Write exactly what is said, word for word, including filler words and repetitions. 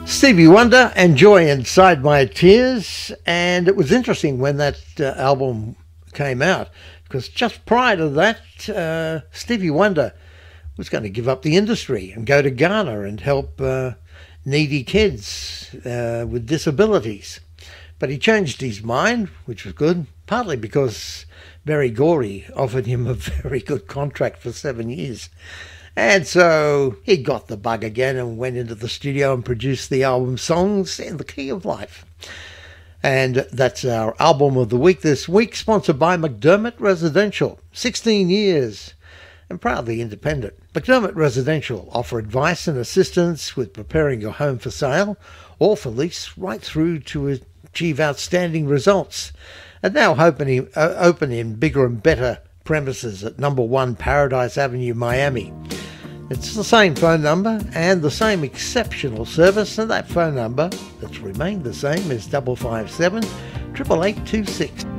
Stevie Wonder and Joy Inside My Tears, and it was interesting when that uh, album came out, because just prior to that, uh, Stevie Wonder was going to give up the industry and go to Ghana and help uh, needy kids uh, with disabilities. But he changed his mind, which was good, partly because Berry Gordy offered him a very good contract for seven years. And so he got the bug again and went into the studio and produced the album Songs in the Key of Life. And that's our album of the week this week, sponsored by McDermott Residential. sixteen years and proudly independent. McDermott Residential offer advice and assistance with preparing your home for sale or for lease, right through to achieve outstanding results. And now open, uh, open in bigger and better premises at number one Paradise Avenue, Miami. It's the same phone number and the same exceptional service, and that phone number that's remained the same is double five seven, triple eight two six.